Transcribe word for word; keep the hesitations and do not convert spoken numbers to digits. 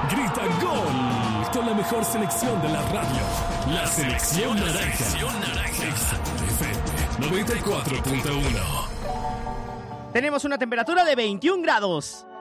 Grita gol con la mejor selección de la radio. La selección naranja. F M noventa y cuatro punto uno. Tenemos una temperatura de veintiún grados.